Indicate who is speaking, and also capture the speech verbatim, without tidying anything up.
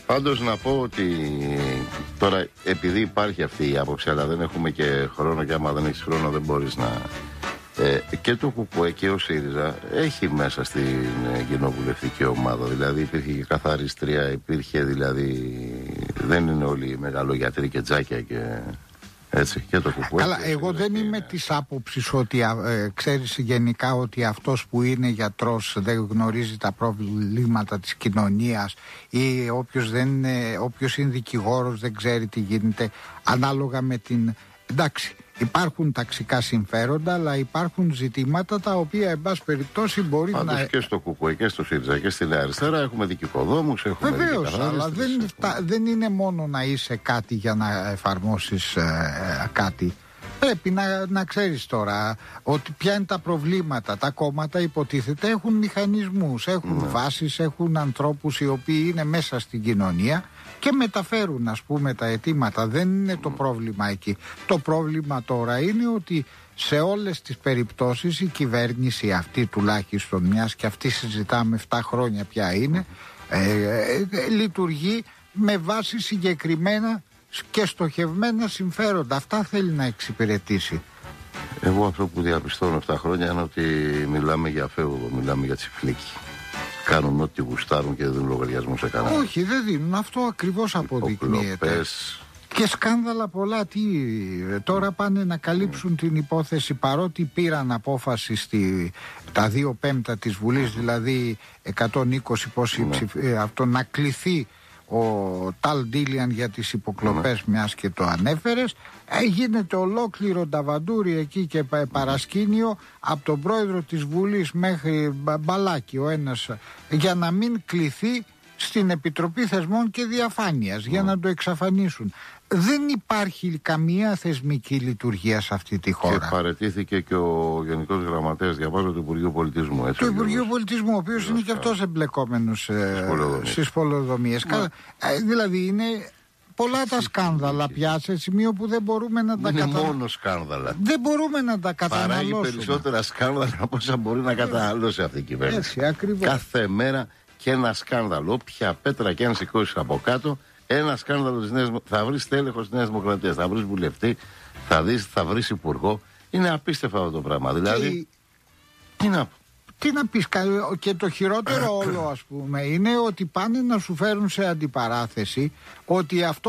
Speaker 1: Πάντως να πω ότι τώρα, επειδή υπάρχει αυτή η άποψη, αλλά δεν έχουμε και χρόνο, και άμα δεν έχεις χρόνο δεν μπορείς να... Ε, και το ΚΚΕ και ο ΣΥΡΙΖΑ έχει μέσα στην ε, κοινοβουλευτική ομάδα. Δηλαδή υπήρχε και καθαρίστρια, υπήρχε δηλαδή... Δεν είναι όλοι μεγαλογιατροί και τζάκια και... Έτσι, και το ΚΚΕ.
Speaker 2: Αλλά εγώ δεν είμαι της άποψης ότι ε, ξέρεις γενικά ότι αυτός που είναι γιατρός δεν γνωρίζει τα προβλήματα της κοινωνίας, ή όποιος, δεν είναι, όποιος είναι δικηγόρος δεν ξέρει τι γίνεται, ανάλογα με την... Εντάξει, υπάρχουν ταξικά συμφέροντα, αλλά υπάρχουν ζητήματα τα οποία εν πάση περιπτώσει μπορεί
Speaker 1: Πάντως
Speaker 2: να...
Speaker 1: και στο ΚΚΕ και στο ΣΥΡΙΖΑ και στη Νέα Αριστερά έχουμε δικηγοδόμους, έχουμε...
Speaker 2: Βεβαίως, αλλά δεν, έχουμε... δεν είναι μόνο να είσαι κάτι για να εφαρμόσεις ε, κάτι. Πρέπει να, να ξέρεις τώρα ότι ποια είναι τα προβλήματα. Τα κόμματα υποτίθεται έχουν μηχανισμούς, έχουν ναι. βάσεις, έχουν ανθρώπους οι οποίοι είναι μέσα στην κοινωνία και μεταφέρουν, ας πούμε, τα αιτήματα. Δεν είναι το πρόβλημα εκεί. Το πρόβλημα τώρα είναι ότι σε όλες τις περιπτώσεις η κυβέρνηση αυτή, τουλάχιστον, μιας και αυτή συζητάμε επτά χρόνια πια είναι, ε, ε, ε, λειτουργεί με βάση συγκεκριμένα και στοχευμένα συμφέροντα. Αυτά θέλει να εξυπηρετήσει.
Speaker 1: Εγώ αυτό που διαπιστώνω επτά χρόνια είναι ότι μιλάμε για φεύγο, μιλάμε για τσιφλίκι. Κάνουν ό,τι γουστάρουν και δεν δίνουν λογαριασμό σε κανέναν.
Speaker 2: Όχι, δεν δίνουν. Αυτό ακριβώς αποδεικνύεται.
Speaker 1: Υποκλοπές.
Speaker 2: Και σκάνδαλα πολλά. Τι, τώρα πάνε να καλύψουν mm. την υπόθεση, παρότι πήραν απόφαση στη, τα δύο πέμπτα της Βουλής, δηλαδή εκατόν είκοσι πόσοι mm. ψηφ, αυτό, να κληθεί ο Ταλ Ντίλιαν για τις υποκλοπές, mm. μιας και το ανέφερες. Ε, γίνεται ολόκληρο νταβαντούρι εκεί και παρασκήνιο από τον πρόεδρο της Βουλής μέχρι μπαλάκι ο ένας, για να μην κληθεί στην Επιτροπή Θεσμών και Διαφάνειας, mm. για να το εξαφανίσουν. Δεν υπάρχει καμία θεσμική λειτουργία σε αυτή τη χώρα.
Speaker 1: Και παραιτήθηκε και ο Γενικός Γραμματέας, διαβάζω, του Υπουργείου Πολιτισμού. Έτσι,
Speaker 2: του Υπουργείου Πολιτισμού, ο οποίος είναι και αυτός εμπλεκόμενος ε, στις πολεοδομίες. Κα... Ε, δηλαδή είναι πολλά τα σκάνδαλα πια, σε σημείο που δεν μπορούμε να τα
Speaker 1: καταναλώσουμε.
Speaker 2: Είναι
Speaker 1: κατα... μόνο σκάνδαλα.
Speaker 2: Δεν μπορούμε να τα καταναλώσουμε.
Speaker 1: Παράγει περισσότερα σκάνδαλα από όσα μπορεί να καταναλώσει αυτή η κυβέρνηση.
Speaker 2: Έτσι, ακριβώς.
Speaker 1: Κάθε μέρα και ένα σκάνδαλο. Όποια πέτρα και αν σηκώσει από κάτω, ένα σκάνδαλο της Νέας Δημοκρατίας. Θα βρεις τέλεχος της Νέας Δημοκρατίας, θα βρεις βουλευτή, θα, δεις, θα βρεις υπουργό. Είναι απίστευτο αυτό το πράγμα. Δηλαδή,
Speaker 2: και...
Speaker 1: τι να
Speaker 2: Τι να πεις, και το χειρότερο όλο, ας πούμε, είναι ότι πάνε να σου φέρουν σε αντιπαράθεση ότι αυτό